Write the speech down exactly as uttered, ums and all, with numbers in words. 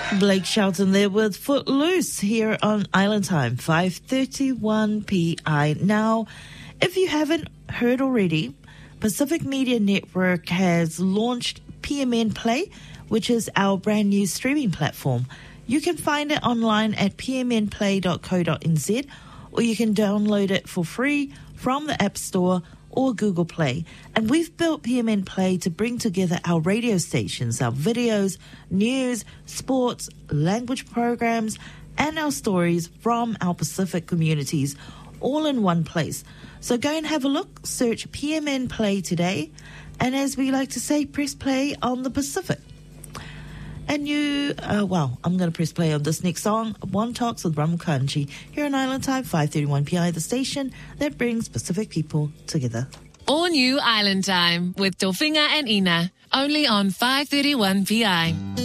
Blake Shelton there with Footloose here on Island Time, five thirty-one p m. Now, if you haven't heard already, Pacific Media Network has launched P M N Play, which is our brand new streaming platform. You can find it online at p m n play dot co dot n z, or you can download it for free from the App Store or Google Play. And we've built P M N Play to bring together our radio stations, our videos, news, sports, language programs, and our stories from our Pacific communities all in one place. So go and have a look, search P M N Play today, and as we like to say, press play on the Pacific. And you, uh, well, I'm going to press play on this next song, One Talks with Ram Kanji, here on Island Time, five thirty-one p m, the station that brings Pacific people together. All new Island Time with Dolfinga and Ina, only on five thirty-one p m.